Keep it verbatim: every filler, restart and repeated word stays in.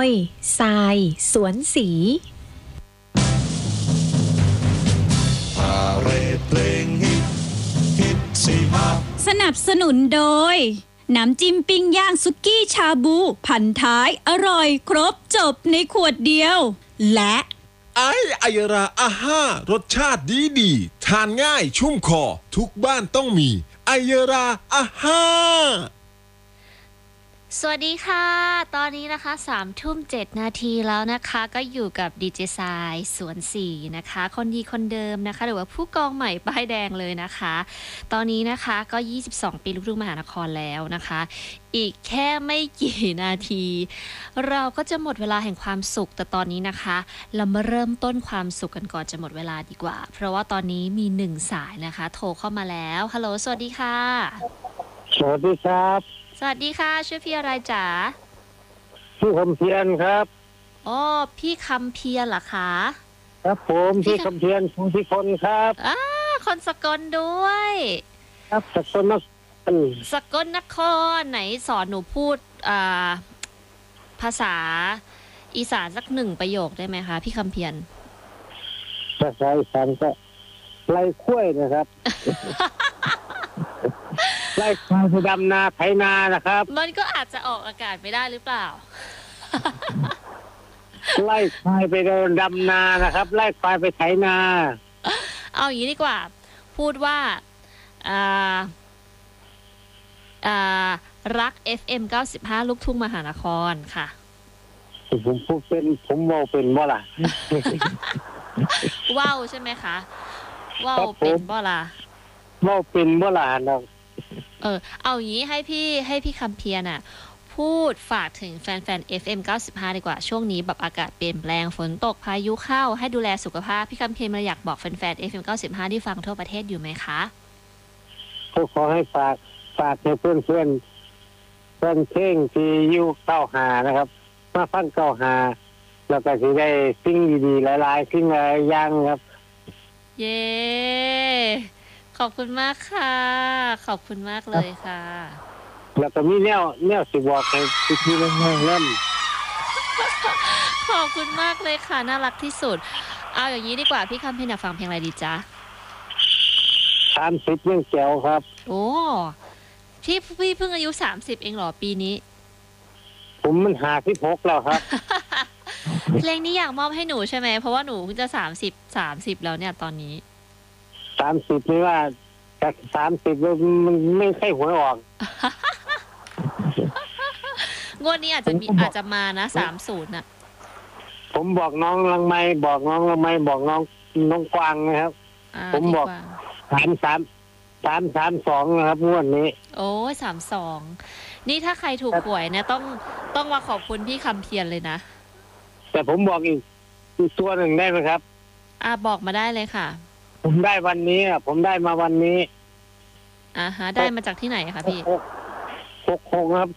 ยทรายสวนสีสนับสนุนโดยน้ำจิ้มปิ้งย่างสุกี้ชาบูพันท้ายอร่อยครบจบในขวดเดียวและไอไอยราอาห้ารสชาติดีดีทานง่ายชุ่มคอทุกบ้านต้องมีไอยราอาห้าสวัสดีค่ะตอนนี้นะคะสามทุ่มเจ็ดนาทีแล้วนะคะก็อยู่กับดีเจทรายสวนสีนะคะคนดีคนเดิมนะคะหรือว่าผู้กองใหม่ป้ายแดงเลยนะคะตอนนี้นะคะก็ยี่สิบสองปีลูกทุ่งมหานครแล้วนะคะอีกแค่ไม่กี่นาทีเราก็จะหมดเวลาแห่งความสุขแต่ตอนนี้นะคะเรามาเริ่มต้นความสุขกันก่อนจะหมดเวลาดีกว่าเพราะว่าตอนนี้มีหนึ่งสายนะคะโทรเข้ามาแล้วฮัลโหลสวัสดีค่ะสวัสดีครับสวัสดีค่ะชื่อพี่อะไรจ๋าพี่คำเพียรครับอ๋อพี่คำเพียรเหรอคะครับผมพี่คำเพียรภูสิคนครับอ่าคนสกลด้วยครับสกลนครสกลนครไหนสอนหนูพูดอ่าภาษาอีสานสักหนึ่งประโยคได้ไหมคะพี่คำเพียรภาษาอีสานก็ไล่ข้วยนะครับไล่ควายไปดำนาไถนานะครับมันก็อาจจะออกอากาศไม่ได้หรือเปล่าไล่ควายไปดำนานะครับไล่ควายไปไถนาเอาอย่างนี้ดีกว่าพูดว่าอ่าอ่ารัก เอฟ เอ็ม เก้าสิบห้า ลูกทุ่งมหานครค่ะผมพูดเป็นผมเว้าเป็นบ่ล่ะว้าวใช่ไหมคะว้าวเป็นบ่ล่ะเว้าเป็นบ่ล่ะเนาะเออเอาอย่างนี้ให้พี่ให้พี่คำเพียรน่ะพูดฝากถึงแฟนๆ เอฟ เอ็ม เก้าสิบห้า ดีกว่าช่วงนี้แบบอากาศเปลี่ยนแปลงฝนตกพายุเข้าให้ดูแลสุขภาพพี่คำเพียรมาอยากบอกแฟนๆ เอฟ เอ็ม เก้าสิบห้า ที่ฟังทั่วประเทศอยู่ไหมคะก็ขอให้ฝากฝากให้เพื่อนเพื่อนเพื่อนเพลงที่อยู่เก้าหานะครับมาฟังเก้าหาแล้วก็สิได้สิ่งดีๆหลายๆสิ่งหลายอย่างครับเย้ขอบคุณมากค่ะขอบคุณมากเลยค่ะแล้วก็มีแนวแนวสิบอกให้พี่ๆเล่นเล่นขอบคุณมากเลยค่ะน่ารักที่สุดเอาอย่างนี้ดีกว่าพี่คำเพียรอยากฟังเพลงอะไรดีจ๊ะสามสิบเรื่องแก้วครับโอ้พี่พี่เพิ่งอายุสามสิบเองเหรอปีนี้ผมมันห้าสิบหกแล้วครับเพลงนี้อยากมอบให้หนูใช่ไหมเพราะว่าหนูเพิ่งจะสามสิบสามสิบแล้วเนี่ยตอนนี้สามสิบไม่ว่าจากสามสิบมันไม่ใช่หวยออกงวดนี้อาจจะมีอาจจะมานะสามศูนย์น่ะผมบอกน้องลังไม้บอกน้องลังไม้บอกน้องน้องกวางนะครับผมบอกสามสามสามสามสองนะครับงวดนี้โอ้ยสามสองนี่ถ้าใครถูกหวยเนี่ยต้องต้องมาขอบคุณพี่คำเพียรเลยนะแต่ผมบอกอีกอีกตัวหนึ่งได้ไหมครับอ่าบอกมาได้เลยค่ะผมได้วันนี้อ่ะผมได้มาวันนี้อ่าฮะได้มาจากที่ไหนคะพี่หกหกครับ